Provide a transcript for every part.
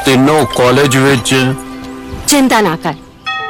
तीनों कॉलेज विच। चिंता ना कर।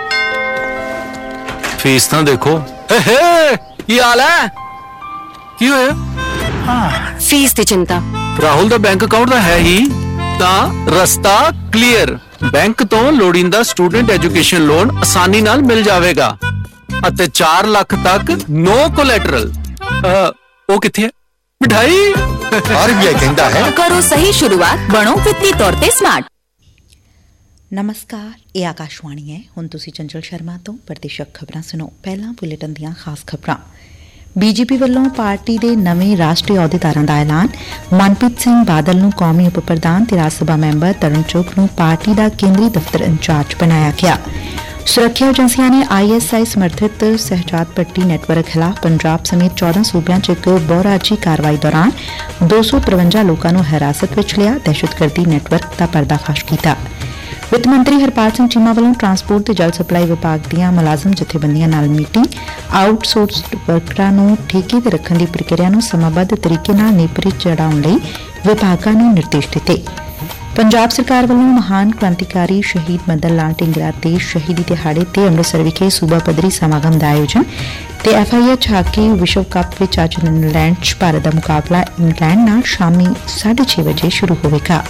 फीस तां देखो। हे की हाल है? की होया? फीस दी चिंता। राहुल दा बैंक अकाउंट दा है ही तां रस्ता क्लियर। बैंक तो लोड़ींदा स्टूडेंट एजुकेशन लोन आसानी नाल मिल जावेगा ਅਤੇ 4 ਲੱਖ तक नो कोलैटरल। ਉਹ ਕਿੱਥੇ ਹੈ ਮਿਠਾਈ? आरबीआई कहता है करो सही शुरुआत, बनो वित्तीय तौर ते स्मार्ट। ਨਮਸਕਾਰ, ਇਹ ਆਕਾਸ਼ਵਾਣੀ ਹੈ। ਹੁਣ ਤੁਸੀਂ ਚੰਚਲ ਸ਼ਰਮਾ ਤੋਂ ਪ੍ਰਤੀਸ਼ਤ ਖਬਰਾਂ ਸੁਣੋ। ਪਹਿਲਾਂ ਬੁਲੇਟਿਨ ਦੀਆਂ ਖਾਸ ਖਬਰਾਂ। ਬੀਜੇਪੀ ਵੱਲੋਂ ਪਾਰਟੀ ਦੇ ਨਵੇਂ ਰਾਸ਼ਟਰੀ ਅਹੁਦੇਦਾਰਾਂ ਦਾ ਐਲਾਨ। ਮਨਪ੍ਰੀਤ ਸਿੰਘ ਬਾਦਲ ਨੂੰ ਕੌਮੀ ਉਪ ਪ੍ਰਧਾਨ ਤੇ ਰਾਜ ਸਭਾ ਮੈਂਬਰ ਤਰੁਣ ਚੁੱਘ ਨੂੰ ਪਾਰਟੀ ਦਾ ਕੇਂਦਰੀ ਦਫ਼ਤਰ ਇੰਚਾਰਜ ਬਣਾਇਆ ਗਿਆ। ਸੁਰੱਖਿਆ ਏਜੰਸੀਆਂ ਨੇ ISI ਸਮਰਥਿਤ ਸਹਿਜਾਦ ਪੱਟੀ ਨੈਟਵਰਕ ਖਿਲਾਫ ਪੰਜਾਬ ਸਮੇਤ 14 ਸੂਬਿਆਂ 'ਚ ਇੱਕ ਬਹੁਰਾਜੀ ਕਾਰਵਾਈ ਦੌਰਾਨ 253 ਲੋਕਾਂ ਨੂੰ ਹਿਰਾਸਤ ਵਿੱਚ ਲਿਆ। ਦਹਿਸ਼ਤਗਰਦੀ ਨੈਟਵਰਕ ਦਾ ਪਰਦਾਫਾਸ਼ ਕੀਤਾ। ਵਿੱਤ ਮੰਤਰੀ ਹਰਪਾਲ ਸਿੰਘ ਚੀਮਾ ਵੱਲੋਂ ਟਰਾਂਸਪੋਰਟ ਤੇ ਜਲ ਸਪਲਾਈ ਵਿਭਾਗ ਦੀਆਂ ਮੁਲਾਜ਼ਮ ਜਥੇਬੰਦੀਆਂ ਨਾਲ ਮੀਟਿੰਗ। ਆਊਟਸੋਰਸਡ ਵਰਕਰਾਂ ਨੂੰ ਠੇਕੇ ਤੇ ਰੱਖਣ ਦੀ ਪ੍ਰਕਿਰਿਆ ਨੂੰ ਸਮਾਬੱਧ ਤਰੀਕੇ ਨਾਲ ਨੇਪਰੇ ਚੜਾਉਣ ਲਈ ਵਿਭਾਗਾਂ ਨੂੰ ਨਿਰਦੇਸ਼ ਦਿੱਤੇ। ਪੰਜਾਬ ਸਰਕਾਰ ਵੱਲੋਂ ਮਹਾਨ ਕ੍ਰਾਂਤੀਕਾਰੀ ਸ਼ਹੀਦ ਮਦਨ ਲਾਲ ਢੀਂਗਰਾ ਦੇ ਸ਼ਹੀਦੀ ਦਿਹਾੜੇ ਤੇ ਅੰਮ੍ਰਿਤਸਰ ਵਿਖੇ ਸੂਬਾ ਪੱਧਰੀ ਸਮਾਗਮ ਦਾ ਆਯੋਜਨ ਤੇ FIH ਹਾਕੀ ਵਿਸ਼ਵ ਕੱਪ ਵਿੱਚ ਅੱਜ ਇੰਗਲੈਂਡ 'ਚ ਭਾਰਤ ਦਾ ਮੁਕਾਬਲਾ ਇੰਗਲੈਂਡ ਨਾਲ ਸ਼ਾਮੀ 6:30 ਵਜੇ ਸ਼ੁਰੂ ਹੋਵੇਗਾ।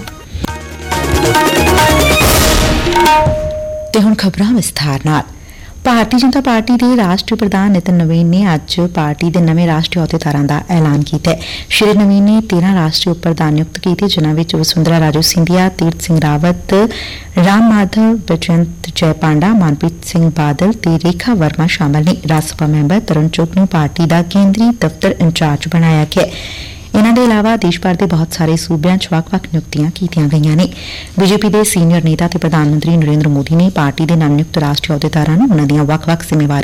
ਤੇ ਹੁਣ ਖਬਰਾਂ ਵਿਸਥਾਰ ਨਾਲ। ਭਾਰਤੀ ਜਨਤਾ ਪਾਰਟੀ ਦੇ ਰਾਸ਼ਟਰੀ ਪ੍ਰਧਾਨ ਨਿਤਿਨ ਨਵੀਨ ਨੇ ਅੱਜ ਪਾਰਟੀ ਦੇ ਨਵੇਂ ਰਾਸ਼ਟਰੀ ਅਹੁਦੇਦਾਰਾਂ ਦਾ ਐਲਾਨ ਕੀਤਾ ਹੈ। ਸ਼੍ਰੀ ਨਵੀਨ ਨੇ 13 ਰਾਸ਼ਟਰੀ ਉਪ ਪ੍ਰਧਾਨ ਨਿਯੁਕਤ ਕੀਤੇ, ਜਿਨ੍ਹਾਂ ਵਿੱਚ ਵਸੁੰਧਰਾ ਰਾਜੇ ਸਿੰਧੀਆ, ਤੀਰਥ ਸਿੰਘ ਰਾਵਤ, ਰਾਮ ਮਾਧਵ, ਬਜਵੰਤ ਜੈ ਪਾਂਡਾ, ਮਨਪ੍ਰੀਤ ਸਿੰਘ ਬਾਦਲ ਤੇ ਰੇਖਾ ਵਰਮਾ ਸ਼ਾਮਲ ਨੇ। ਰਾਜ ਸਭਾ ਮੈਂਬਰ ਤਰੁਣ ਚੁੱਘ ਨੂੰ ਪਾਰਟੀ ਦਾ ਕੇਂਦਰੀ ਦਫ਼ਤਰ ਇੰਚਾਰਜ ਬਣਾਇਆ ਗਿਆ। ਇਨ੍ਹਾਂ ਦੇ ਇਲਾਵਾ ਦੇਸ਼ ਭਰ ਦੇ ਬਹੁਤ ਸਾਰੇ ਸੂਬਿਆਂ 'ਚ ਵੱਖ-ਵੱਖ ਨਿਯੁਕਤੀਆਂ ਕੀਤੀਆਂ ਗਈਆਂ ਨੇ। ਬੀਜੇਪੀ ਦੇ ਸੀਨੀਅਰ ਨੇਤਾ ਤੇ ਪ੍ਰਧਾਨ ਮੰਤਰੀ ਨਰਿੰਦਰ ਮੋਦੀ ਨੇ ਪਾਰਟੀ ਦੇ ਨਵ ਨਿਯੁਕਤ ਰਾਸ਼ਟਰੀ ਅਹੁਦੇਦਾਰਾਂ ਨੂੰ ਉਨ੍ਹਾਂ ਦੀਆਂ ਵੱਖ-ਵੱਖ ਜ਼ਿੰਮੇਵਾਰੀਆਂ